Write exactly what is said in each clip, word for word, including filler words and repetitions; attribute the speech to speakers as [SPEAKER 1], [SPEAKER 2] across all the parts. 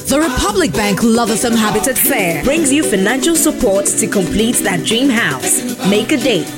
[SPEAKER 1] The Republic Bank Love F M Habitat Fair brings you financial support to complete that dream house. Make a date.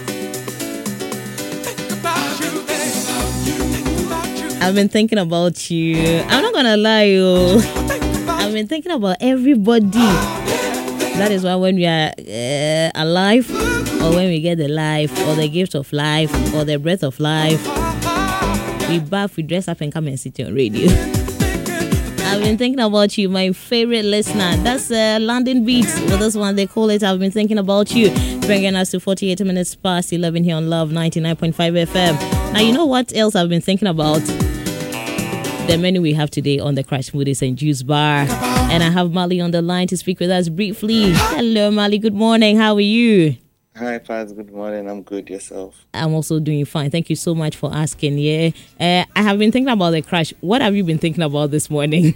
[SPEAKER 2] I've been thinking about you. I'm not gonna lie, you. I've been thinking about everybody. That is why when we are uh, alive, or when we get the life, or the gift of life, or the breath of life, we bath, we dress up, and come and sit on radio. I've been thinking about you, my favorite listener. That's uh, London Beats. With this one, they call it I've Been Thinking About You. Bringing us to forty-eight minutes past eleven here on Love ninety-nine point five F M. Now, you know what else I've been thinking about? The menu we have today on the Crash Smoothies and Juice Bar. And I have Mali on the line to speak with us briefly. Hello, Mali. Good morning. How are you?
[SPEAKER 3] Hi, Paz. Good morning. I'm good. Yourself?
[SPEAKER 2] I'm also doing fine. Thank you so much for asking. Yeah, uh, I have been thinking about the crash. What have you been thinking about this morning?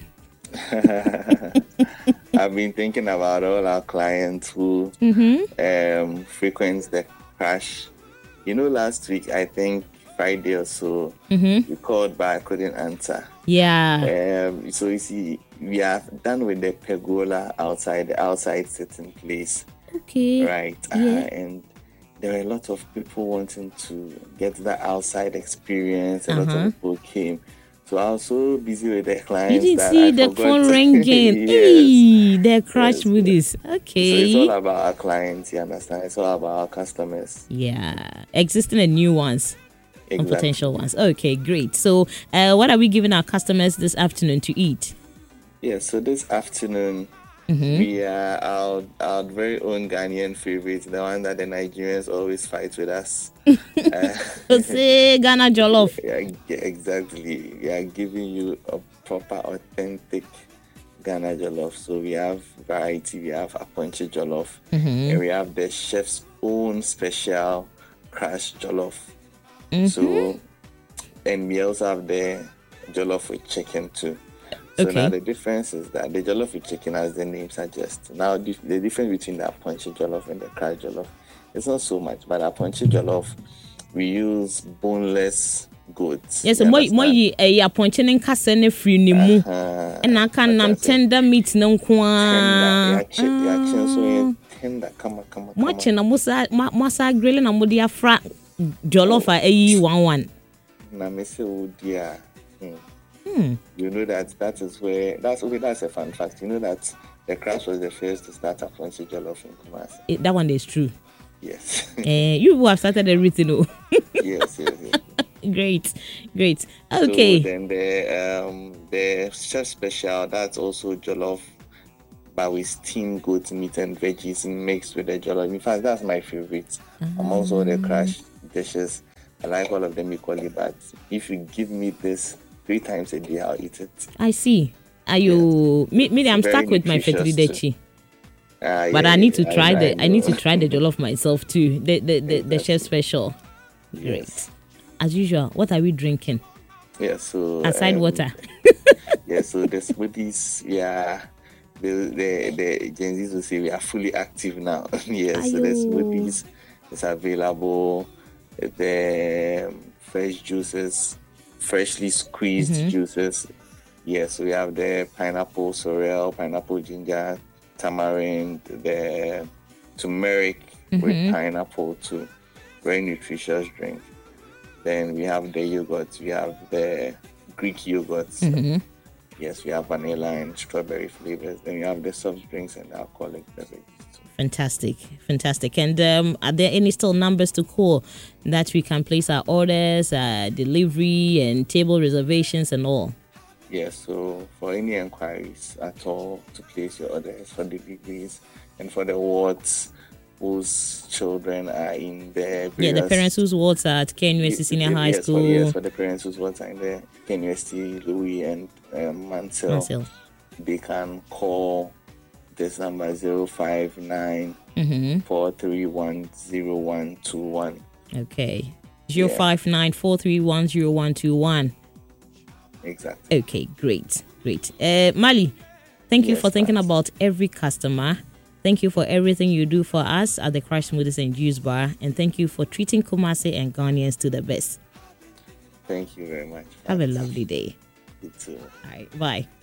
[SPEAKER 3] I've been thinking about all our clients who
[SPEAKER 2] Mm-hmm.
[SPEAKER 3] um, frequent the crash. You know, last week, I think Friday or so,
[SPEAKER 2] Mm-hmm.
[SPEAKER 3] you called, but I couldn't answer.
[SPEAKER 2] Yeah.
[SPEAKER 3] Um, so you see, we are done with the pergola outside, the outside sitting place.
[SPEAKER 2] Okay.
[SPEAKER 3] Right.
[SPEAKER 2] Yeah.
[SPEAKER 3] Uh, and there are a lot of people wanting to get that outside experience. A lot
[SPEAKER 2] Uh-huh.
[SPEAKER 3] of people came. So I was so busy with the
[SPEAKER 2] You
[SPEAKER 3] clients
[SPEAKER 2] didn't
[SPEAKER 3] that
[SPEAKER 2] see
[SPEAKER 3] I
[SPEAKER 2] the
[SPEAKER 3] forgot
[SPEAKER 2] phone
[SPEAKER 3] to-
[SPEAKER 2] ringing.
[SPEAKER 3] Yes.
[SPEAKER 2] Hey, the crash
[SPEAKER 3] Yes.
[SPEAKER 2] smoothies.
[SPEAKER 3] So
[SPEAKER 2] Okay.
[SPEAKER 3] it's all about our clients, you understand? It's all about our customers.
[SPEAKER 2] Yeah. Existing and new ones. And
[SPEAKER 3] Exactly.
[SPEAKER 2] potential ones. Okay, great. So, uh, what are we giving our customers this afternoon to eat?
[SPEAKER 3] Yeah, so this afternoon,
[SPEAKER 2] Mm-hmm.
[SPEAKER 3] we are our, our very own Ghanaian favorite, the one that the Nigerians always fight with us. uh,
[SPEAKER 2] Say Ghana Jollof.
[SPEAKER 3] Yeah, yeah, exactly. We are giving you a proper, authentic Ghana jollof. So we have variety. We have aponche jollof,
[SPEAKER 2] Mm-hmm.
[SPEAKER 3] and we have the chef's own special crash jollof.
[SPEAKER 2] Mm-hmm.
[SPEAKER 3] So, and we also have the jollof with chicken too. So
[SPEAKER 2] Okay.
[SPEAKER 3] now the difference is that the jollof with chicken, as the name suggests, now the, the difference between the aponche jollof and the crash jollof, it's not so much. But aponche jollof, we use boneless goats.
[SPEAKER 2] Yes,
[SPEAKER 3] you
[SPEAKER 2] mo mo
[SPEAKER 3] understand?
[SPEAKER 2] yi eh appointing in kasa na free ni mu.
[SPEAKER 3] Uh-huh.
[SPEAKER 2] And I can nam
[SPEAKER 3] That's it.
[SPEAKER 2] tender meat no
[SPEAKER 3] Tender,
[SPEAKER 2] kwa.
[SPEAKER 3] yeah, chi- yeah, chi- so yeah, tender, come on, come on, come
[SPEAKER 2] Mo
[SPEAKER 3] on.
[SPEAKER 2] chi na mo sa mo sa grill na mo dia fra jollof a eyi one one.
[SPEAKER 3] Na me say, oh dear. Hmm.
[SPEAKER 2] Hmm.
[SPEAKER 3] You know that that is where that's okay. That's a fun fact. You know that the Crash was the first to start aponche jollof in Kumasi.
[SPEAKER 2] Eh, that one is true.
[SPEAKER 3] Yes,
[SPEAKER 2] Eh, you people have started everything. Oh.
[SPEAKER 3] yes, yes. yes.
[SPEAKER 2] Great, great. Okay.
[SPEAKER 3] So then the um the chef special, that's also jollof, but with steamed goat meat and veggies mixed with the jollof. In fact, that's my favorite amongst all the Crash dishes. I like all of them equally, but if you give me this three times a day, I'll eat it.
[SPEAKER 2] I see. Are you me, me I'm
[SPEAKER 3] Very
[SPEAKER 2] stuck with my
[SPEAKER 3] nutritious
[SPEAKER 2] fetri
[SPEAKER 3] too.
[SPEAKER 2] dechi.
[SPEAKER 3] Ah,
[SPEAKER 2] But
[SPEAKER 3] yeah,
[SPEAKER 2] I need to
[SPEAKER 3] yeah,
[SPEAKER 2] try
[SPEAKER 3] I
[SPEAKER 2] the I need to
[SPEAKER 3] know.
[SPEAKER 2] try the jollof myself too. The the the, the chef special. Great.
[SPEAKER 3] Yes.
[SPEAKER 2] As usual, what are we drinking?
[SPEAKER 3] Yeah, so
[SPEAKER 2] Aside
[SPEAKER 3] um,
[SPEAKER 2] water.
[SPEAKER 3] Yeah, so the smoothies, yeah, the the the Gen Zs will say we are fully active now. Yeah, so the
[SPEAKER 2] Ayo.
[SPEAKER 3] smoothies is available. The um, fresh juices, freshly squeezed
[SPEAKER 2] Mhm.
[SPEAKER 3] juices. Yes, we have the pineapple sorrel, pineapple ginger, tamarind, the turmeric with
[SPEAKER 2] Mhm.
[SPEAKER 3] pineapple too. Very nutritious drink. Then we have the yogurt. We have the Greek yogurts.
[SPEAKER 2] Mhm.
[SPEAKER 3] Yes, we have vanilla and strawberry flavors. Then we have the soft drinks and alcoholic beverages too.
[SPEAKER 2] Fantastic, fantastic. And um, are there any still numbers to call that we can place our orders, uh, delivery, and table reservations and all?
[SPEAKER 3] Yes, so for any inquiries at all to place your orders for deliveries and for the wards whose children are in the
[SPEAKER 2] Yeah, the
[SPEAKER 3] various-
[SPEAKER 2] parents whose wards are at K N U S T Senior High
[SPEAKER 3] yes, for,
[SPEAKER 2] School.
[SPEAKER 3] yes, for the parents whose wards are in the K N U S T, Louis and um, Mansell,
[SPEAKER 2] Marcel.
[SPEAKER 3] they can call this number zero five nine
[SPEAKER 2] Mhm.
[SPEAKER 3] four three one zero one two one.
[SPEAKER 2] Okay. zero five nine four three one zero one two one.
[SPEAKER 3] Exactly.
[SPEAKER 2] Okay, great, great. Uh, Mali, thank you
[SPEAKER 3] Yes,
[SPEAKER 2] for thinking
[SPEAKER 3] thanks.
[SPEAKER 2] about every customer. Thank you for everything you do for us at the Crash Smoothies and Juice Bar. And thank you for treating Kumasi and Ghanaians to the best.
[SPEAKER 3] Thank you very much.
[SPEAKER 2] Have a lovely day.
[SPEAKER 3] You too.
[SPEAKER 2] All right, bye.